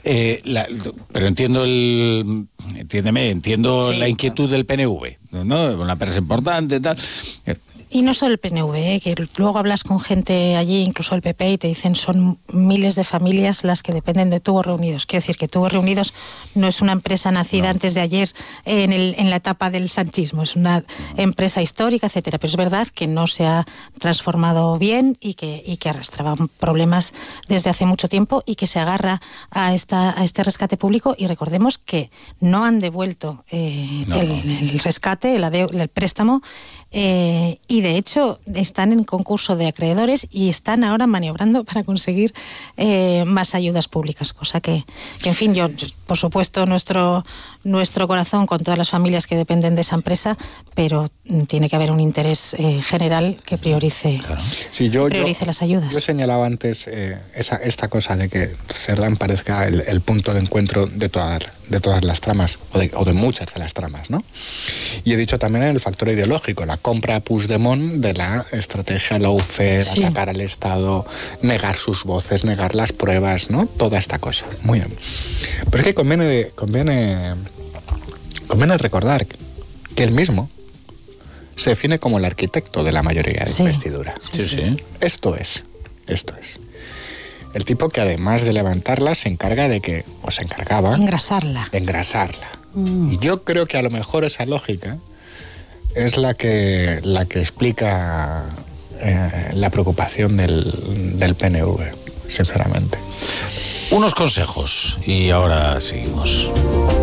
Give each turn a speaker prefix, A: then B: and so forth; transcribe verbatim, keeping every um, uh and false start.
A: Eh, la, pero entiendo el... Entiéndeme, entiendo
B: Sí,
A: la inquietud
B: claro.
A: del P N V, ¿no? Una empresa importante, tal...
B: Y no solo el P N V, ¿eh? Que luego hablas con gente allí, incluso el P P, y te dicen son miles de familias las que dependen de Tubos Reunidos. Quiero decir que Tubos Reunidos no es una empresa nacida no. antes de ayer en, el, en la etapa del sanchismo, es una empresa histórica, etcétera. Pero es verdad que no se ha transformado bien y que, y que arrastraba problemas desde hace mucho tiempo y que se agarra a, esta, a este rescate público. Y recordemos que no han devuelto eh, no, el, no. el rescate, el, adeu, el préstamo, eh, y de hecho están en concurso de acreedores y están ahora maniobrando para conseguir eh, más ayudas públicas, cosa que, que en fin, yo, yo por supuesto nuestro, nuestro corazón con todas las familias que dependen de esa empresa, pero tiene que haber un interés eh, general que priorice,
C: claro. sí, yo,
B: que priorice
C: yo,
B: las ayudas.
C: Yo señalaba antes eh, esa, esta cosa de que Cerdán parezca el, el punto de encuentro de todas, de todas las tramas, o de, o de muchas de las tramas, ¿no? Y he dicho también el factor ideológico, la compra a Puigdemont de la estrategia lawfare, sí. atacar al Estado, negar sus voces, negar las pruebas, ¿no? Toda esta cosa. Muy bien. Pero es que conviene, conviene, conviene recordar que él mismo se define como el arquitecto de la mayoría de sí. investidura.
A: Sí, sí. sí.
C: Esto es, esto es. El tipo que además de levantarla se encarga de que, o se encargaba...
B: De engrasarla.
C: De engrasarla. Mm. Y yo creo que a lo mejor esa lógica es la que, la que explica eh, la preocupación del, del P N V, sinceramente.
A: Unos consejos y ahora seguimos.